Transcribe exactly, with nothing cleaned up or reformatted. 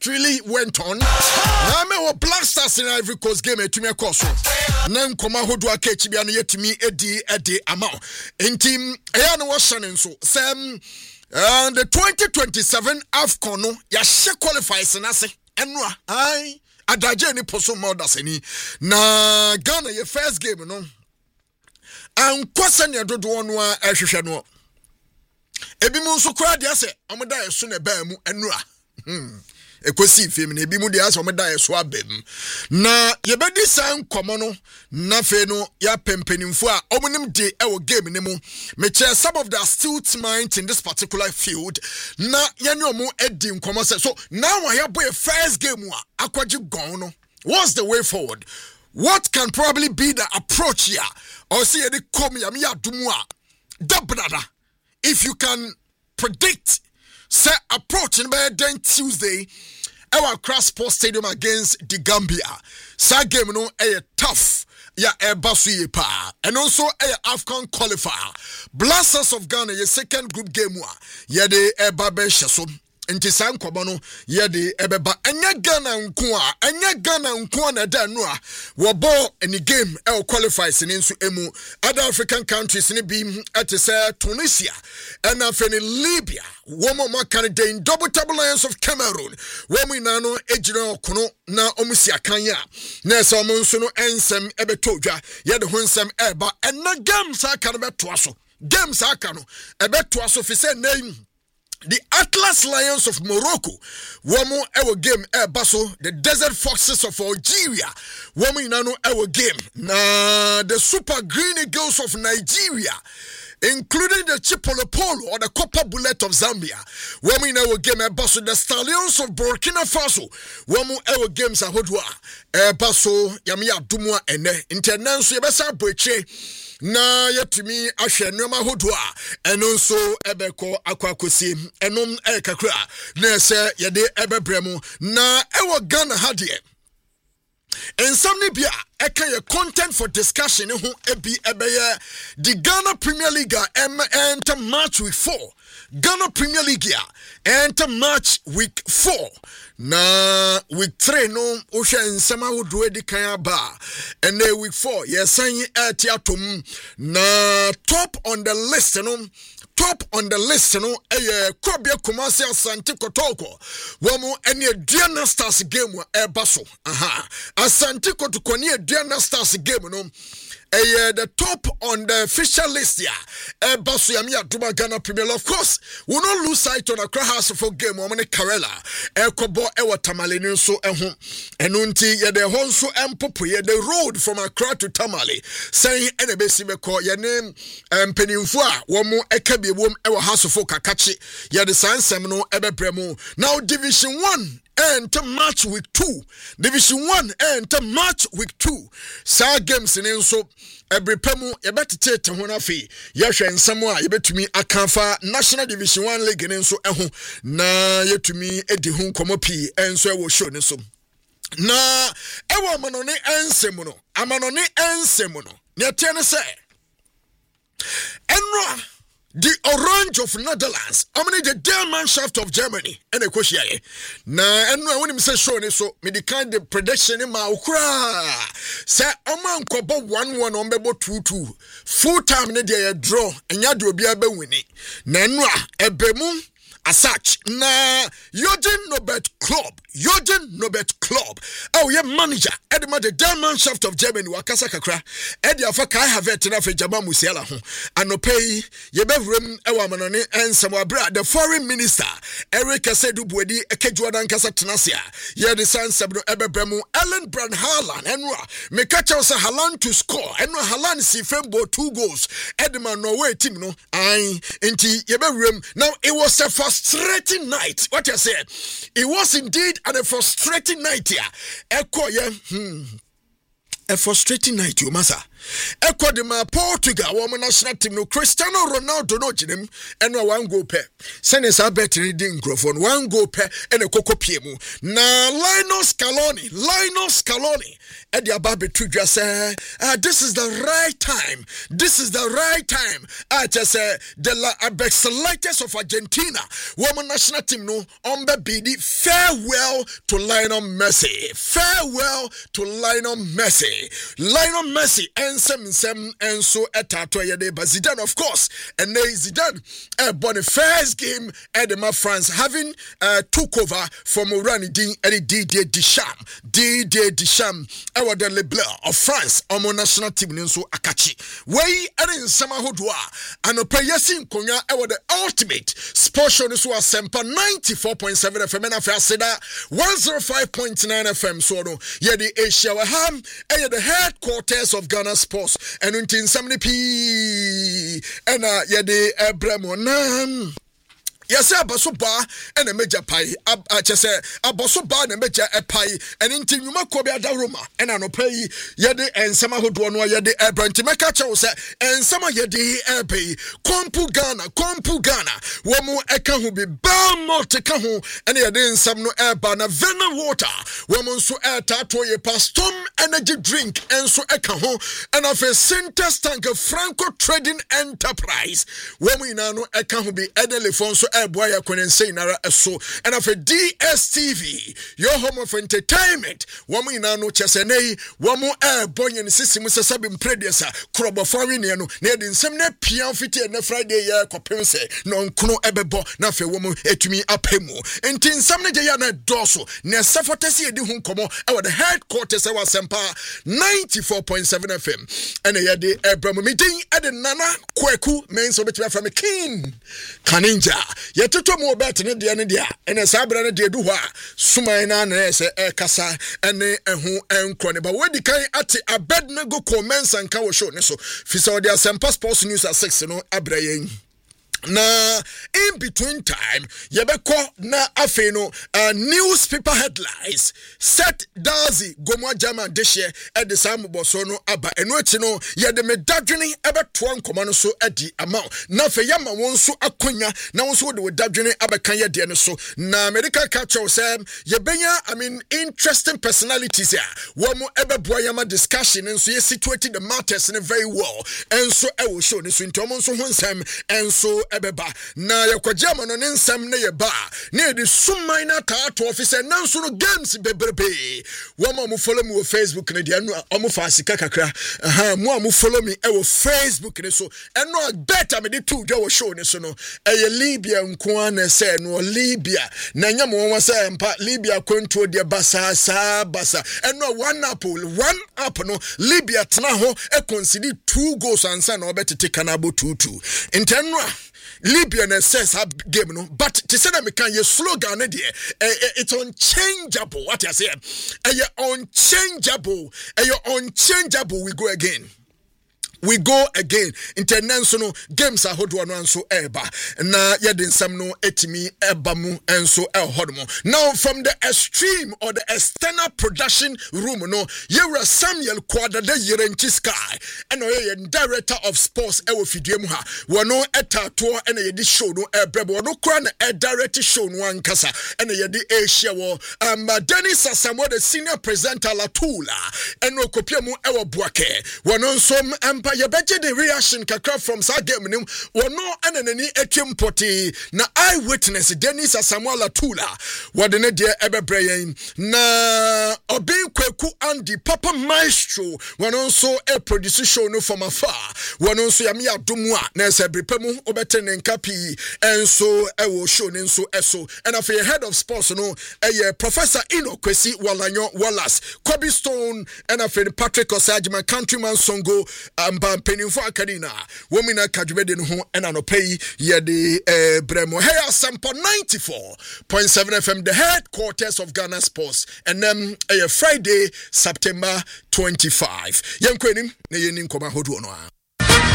really went on. Na me wo Black Stars in Ivory Coast game etumi ekoso. Na nkoma hodo aka chibia no yetumi edi edi ama. Enti eya no wo hyane nso. Sem uh, the twenty twenty-seven AFCON no ya hye qualifiers na se. Enra. Ai adaje ni poso modaseni. Na Ghana ye first game no. Ankwasa ne dodo no a ehwehwe no. Ebi mu nso kura de ase omoda yeso na ba mu enra. Hmm. Ekosi fem na ebi mu de ase omoda yeso abem. Na yebedi san komo no na fe no ya pempenimfo a omonim de e wo game ne mu. Me share some of the astute minds in this particular field. Na yene omo edi nkomo se so now I have a first game a akwaji gon no. What's the way forward? What can probably be the approach here? Or see any come ya me adumu a da brada. If you can predict, say approach in by then Tuesday, our Cross Sports Stadium against the Gambia. Sa game no a tough, yeah, a basu pa, and also a AFCON qualifier. Blasters of Ghana, your second group game wa, yeah, the a babe shaso. Nti san kobono ye de ebeba anya Ghana nko a anya Ghana nko na da no a wo ball any game e qualifies ni nso emu other African countries ni bi at say Tunisia and afeni Libya wo mo makane in double table lions of Cameroon wo mo ina no ejira okono na omusi akanya na se omo nso no ensem ebetodwa ye de ho nsem eba ena games aka no beto aso games aka no ebeto aso fi say name the Atlas Lions of Morocco, womu ewo game e baso, the Desert Foxes of Algeria, womu inano ewo game, na the Super Green Eagles of Nigeria, including the Chipolopolo or the Copper Bullet of Zambia, womu inawo game e baso, the Stallions of Burkina Faso, womu ewo games ahodwa, e baso, yamiya dumwa ene, internansu yebesa bweche, na yetumi ahwe nneoma hodo a eno nso ebeko akwakosi enom ekakra na se yede ebebremu na ewo Ghana hadie ensam ne bia eka ye content for discussion ho ebi ebeye the Ghana Premier League enter March week four. Ghana Premier League enter March week four. Na week three no ohwe nsema hodo edi kan ba ene week four yesan etiatom na top on the list no top on the list no eh Kobia Kumasi Asante Kotoko womu ene Aduana Stars game e baso aha Asante Kotoko ne Aduana Stars game no eh the top on the official list here e baso yam ya Duma Ghana Premier League. Of course we no lose sight on Accra House for game o ne Karela e kobo e watamale ni so eho eno nti ye de ho nso empopo ye the road from Accra to Tamale say ene besi meko ye ne mpanimfo a wo mo eka biebom e wa House for Kakachi ye de sansem no ebebremu. Now Division one enter March week two. Division one enter March week two. Sa games in nso ebrepemu yebetete te ho na fi yehwe nsem a yebetumi akanfa National Division one League ne nso eho na yetumi edi ho nkomo pi enso e wo show ne so na ewo amanone ensem no amanone ensem no ne tie ne se enro the Orange of Netherlands, I mean the Germanschaft of Germany, and a question. Na and I want him say show so me the kind of prediction in my ukra. Say Oman kobo one one on bebo two two. Full time ne dia draw and ya do be a be winning. Nanwa ebemu as such na Jürgen Nobet Club Jürgen Nobet Club oh yeah manager Edma the Germanschaft of Germany wakasa kakra edi afa kai have it na fe jama musiala ho anopei ye bevrem ewa manone ensem abra the foreign minister Eric Asedu Buedi ekejwa dan kasa tenasia ye the sansem no ebebremu Ellen Brand Haaland enwa me catch us Haaland to score enwa Haaland si fembo two goals Edma Norway team no ai enti ye bevrem now it was a frustrating night. What I said, it was indeed and a frustrating night here. Echo, yeah, hmm. A frustrating night, you massa. Eko de ma Portugal wo national team no Cristiano Ronaldo no ginem eno one goal pe sene sa bet ni di nkrofo no one goal pe ene kokko pie mu na Lionel Scaloni Lionel Scaloni e de aba betu dwa say uh, this is the right time this is the right time I just say the Abex selectors of Argentina women national team no on be bidi farewell to Lionel Messi farewell to Lionel Messi Lionel Messi and some some and so etato yede but Zidane of course and they Zidane uh, born the first game at the Ma France having uh, took over from Orani Din and Didier Deschamps Didier Deschamps our the Le Bleu of France on national team nso akachi way and in sama hodwa and opeyasin konya our the ultimate sports show this was Sempa ninety-four point seven F M and Afasida one oh five point nine F M so no ye the Asia wa ham e the headquarters of Ghana Sports and untin seventy p and uh ye the Abramo nam yes, abaso ba and a major pie. I just say abaso ba and a major a pie and into you mako be a Roma and an opay yede and some who do no yede Abraham to make a chose and some of yede airpay Kompu Ghana Kompu Ghana womu eka who be bam to kahu and yede some no air banner venom water woman so air tato ye pastom energy drink and so eka ho and of a center stank Franco Trading Enterprise womu inano eka who be Edelefon so boy I couldn't say nara so and of a D S T V your home of entertainment woman in no chesene one more air boy and system was a sabin predecessor crop foreign no near the same pian fit and Friday year copense non kuno ebebo na fe woman etumi apemu entin samne je ya na doso ne safotesi edi hu komo e the headquarters e Sempa ninety-four point seven F M and e de Abraham meeting e de Nana Kweku men so betime from king Kaninja yetoto mo bet ne de ne dia ene sabra ne de du ho a sumai na na se e kasa ene ehu enko ne ba wedi kan ate Abednego comments and kan show ne so fi so dia Sempa Sports News at six no abrayen na in between time yebeko na afeno uh, newspaper headlines set dazi gomwa jama deshe e de sam boso no aba eno echi no ye de medadwene ebeto nkoma no so adi ama na fe yama won so akonya na won so de dadwene abekan ye de no so na medical culture say yebenya I mean interesting personalities here womo ebeboa yama discussion nso ye situated the matters in very well enso e wo show ne so ntomo nso ho nsem enso ebeba na yakwaje no ne nsem ne ye ba na de summan na ta to officer na nso no games bebrebe wo mo follow me on Facebook ne de anu omo fa sika kakra aha mo am follow me e wo Facebook ne so eno better me de two do show ne so no e ye Libya nko na se no Libya na nyam won se mpa Libya kwantuo de basa sa basa eno one apple one up no Libya tena ho e concede two goals ansa na obetete kanabo two two intenwa Libyan says have game no, but to say that me can your slogan there, it's unchangeable. What I say, you're unchangeable, you're unchangeable. We go again. We go again. International games are hot one so eba. Na yadin some no etimi ebamu and so el hodmo. Now from the extreme or the external production room no, you're Samuel Quadra de Yerenchi Sky and a director of sports ewo fidiemha. Wano eta tour and a yedi show no ebrebo no kran a director show no one kasa and a yedi Asia wo um Dennis Asamoah the senior presenter La Tula and no kopiemu ewo buake. Wano some empa you bet the reaction kakra from sa game nim wono ananani etwem poti na eyewitness Dennis Asamoah La Tula wode ne de ebebrayen na Obin Kweku Andy Papa Maestro wono so a produce show no from afar wono so yame adomu a na se brepemu obete ne nkapi enso ewo show ne nso eso and of your head of sports no eh Professor Ino Kwesi Walanyo Wallace Kobe Stone and of Patrick Osajima countryman songo amba penifo akadina womina kadwede no ho ena no pay ye de eh, bremo hey Sempa ninety-four point seven F M the headquarters of Ghana Sports and then a Friday September twenty-fifth yenkwenim na yenin koma hodo no